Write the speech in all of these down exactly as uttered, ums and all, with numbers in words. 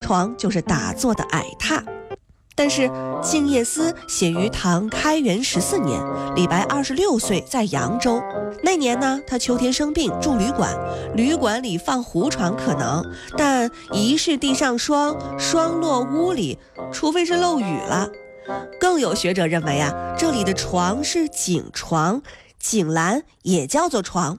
床就是打坐的矮榻。但是静夜思写于唐开元十四年，李白二十六岁，在扬州。那年呢，他秋天生病住旅馆，旅馆里放胡床可能，但疑是地上霜，霜落屋里，除非是漏雨了。更有学者认为啊，这里的床是井床，井栏也叫做床。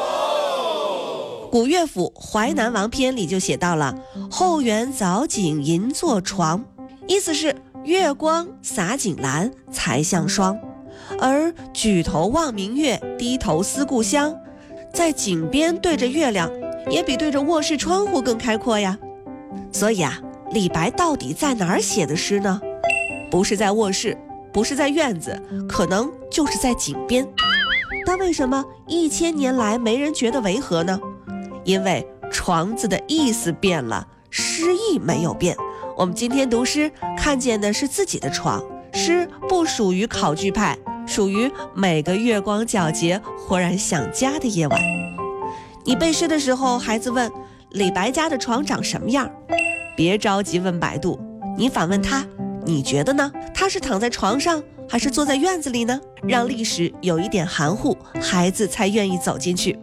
古乐府《淮南王篇》里就写到了后园藻井银作床，意思是月光洒井栏才像霜，而举头望明月，低头思故乡，在井边对着月亮，也比对着卧室窗户更开阔呀。所以啊，李白到底在哪儿写的诗呢？不是在卧室，不是在院子，可能就是在井边。但为什么一千年来没人觉得违和呢？因为床字的意思变了，诗意没有变。我们今天读诗看见的是自己的床，诗不属于考据派，属于每个月光皎洁忽然想家的夜晚。你背诗的时候，孩子问李白家的床长什么样，别着急问百度，你反问他，你觉得呢？他是躺在床上还是坐在院子里呢？让历史有一点含糊，孩子才愿意走进去。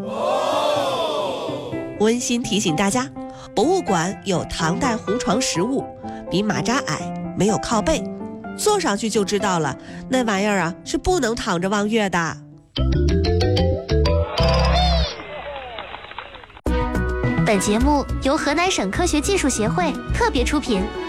温馨提醒大家，博物馆有唐代胡床实物，比马扎矮，没有靠背，坐上去就知道了，那玩意儿啊是不能躺着望月的。 本节目由河南省科学技术协会特别出品。